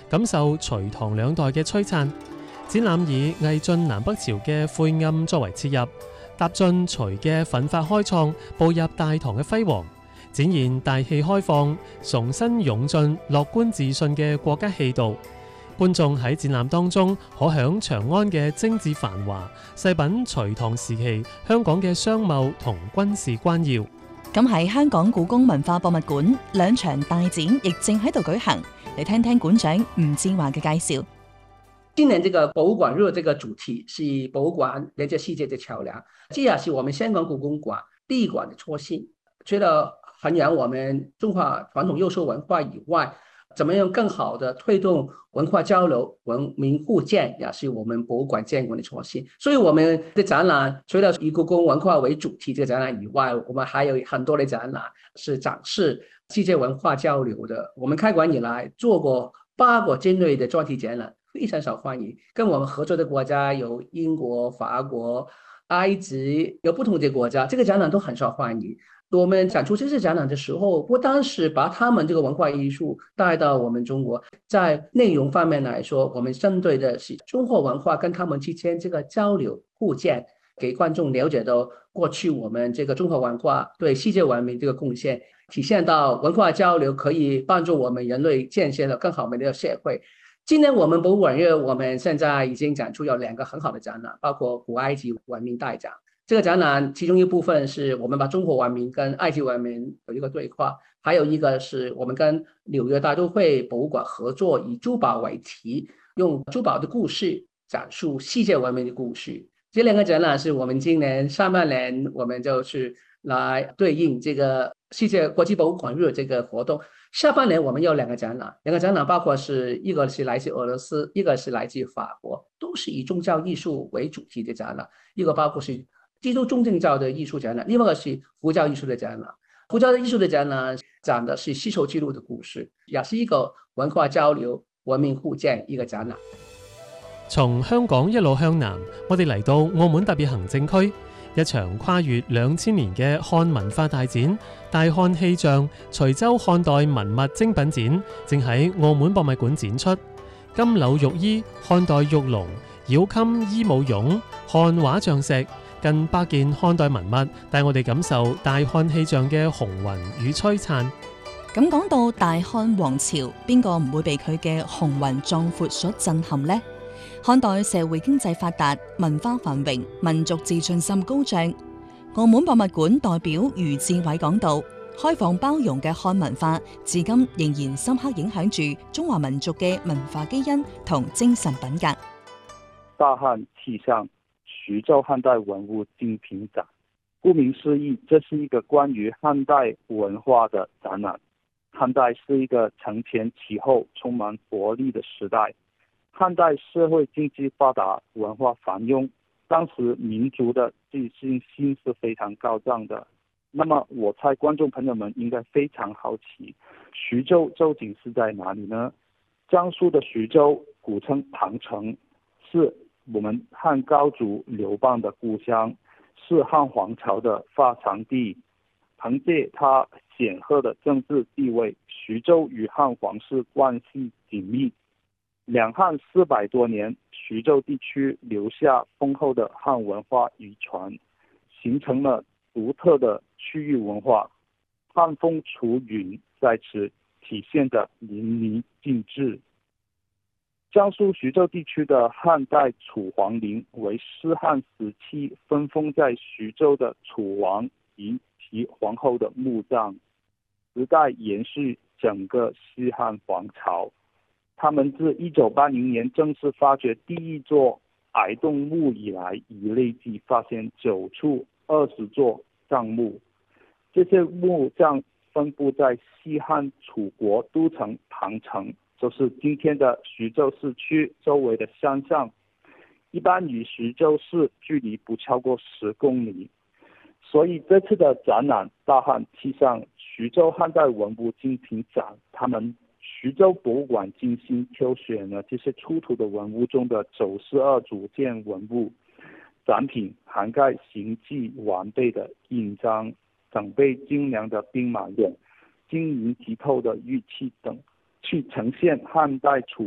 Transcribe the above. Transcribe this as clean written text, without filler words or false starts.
感受隋唐兩代嘅璀璨。展覽以魏晉南北朝嘅晦暗作為切入，踏進隋嘅奮發開創，步入大唐嘅輝煌，展現大氣開放、崇新勇進、樂觀自信嘅國家氣度。觀眾喺展覽當中可享長安嘅精緻繁華，細品隋唐時期香港嘅商貿同軍事關要。 咁喺香港故宮文化博物館，兩場大展亦正喺度舉行，嚟聽聽館長吳志華嘅介紹。 今年這個博物館日這個主題是博物館連接世界的橋樑，這也是我們香港故宮館第一館的初心。除了弘揚我們中華傳統優秀文化以外，怎麼樣更好的推動文化交流、文明互鑑，也是我們博物館建館的初心。所以我們的展覽除了以故宮文化為主題這個展覽以外，我們還有很多的展覽是展示世界文化交流的。我們開館以來做過8個尖銳的專題展覽，非常受歡迎。跟我們合作的國家有英國、法國、埃及，有不同的國家，這個展覽都很受歡迎。我們展出這次展覽的時候，不單是把他們這個文化藝術帶到我們中國，在內容方面來說，我們針對的是中國文化跟他們之間這個交流互鑑，給觀眾了解到過去我們這個中國文化對世界文明這個貢獻，體現到文化交流可以幫助我們人類建設了更好的社會。今年我們博物館日，我們現在已經展出有2個很好的展覽，包括古埃及文明大展。這個展覽其中一部分是我們把中國文明跟埃及文明有一個對話，還有一個是我們跟紐約大都會博物館合作，以珠寶為題，用珠寶的故事展述世界文明的故事。這2個展覽是我們今年上半年我們就是來對應這個世界國際博物館日這個活動。下半年我們有2個展覽，2個展覽包括是一個是來自俄羅斯，一個是來自法國，都是以宗教藝術為主題的展覽。一個包括是基督宗教的藝術展覽，另外一個是佛教藝術的展覽。佛教的藝術的展覽講的是絲綢之路的故事，也是一個文化交流、文明互鑑一個展覽。 從香港一路向南，我哋嚟到澳門特別行政區，一場跨越2000年嘅漢文化大展——大漢氣象徐州漢代文物精品展，正喺澳門博物館展出。金縷玉衣、漢代玉龍、繞襟衣舞俑、漢畫像石，近100件漢代文物，帶我哋感受大漢氣象嘅雄渾與璀璨。 咁講到大漢王朝，邊個唔會被佢嘅雄渾壯闊所震撼呢？漢代社會經濟發達，文化繁榮，民族自信心高漲。澳門博物館代表余志偉講到，開放包容嘅漢文化，至今仍然深刻影響住中華民族嘅文化基因同精神品格。 大漢氣象徐州漢代文物精品展，顧名思義，這是一個關於漢代文化的展覽。漢代是一個承前啟後、充滿活力的時代。漢代社會經濟發達，文化繁榮，當時民族的自信心是非常高漲的。那麼我猜觀眾朋友們應該非常好奇，徐州究竟是在哪裡呢？江蘇的徐州，古稱龐城，是我們漢高祖劉邦的故鄉，是漢皇朝的發祥地。憑借它顯赫的政治地位，徐州與漢皇室關係緊密。兩漢400多年，徐州地區留下豐厚的漢文化遺傳，形成了獨特的區域文化。漢風楚韻在此體現得淋漓盡致。江蘇徐州地區的漢代楚皇陵為西漢時期分封在徐州的楚王及其皇后的墓葬，時代延續整個西漢皇朝。他們自1980年正式發掘第一座崖洞墓以來，已累計發現9處20座葬墓。這些墓葬分布在西漢楚國都城龐城，就是今天的徐州市區周圍的山上，一般與徐州市距離不超過10公里。所以這次的展覽大漢氣象徐州漢代文物精品展，他們徐州博物館精心挑選了這些出土的文物中的92組件文物，展品涵蓋形跡完備的印章、整備精良的兵馬俑、晶瑩剔透的玉器等，去呈現漢代楚